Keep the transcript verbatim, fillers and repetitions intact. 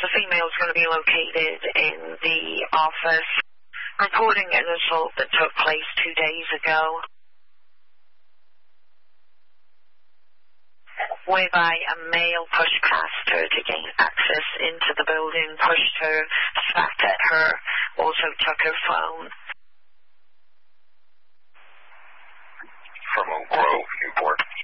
the female is going to be located in the office, reporting an assault that took place two days ago, whereby a male pushed past her to gain access into the building, pushed her, spat at her, also took her phone. From Oak Grove, Newport.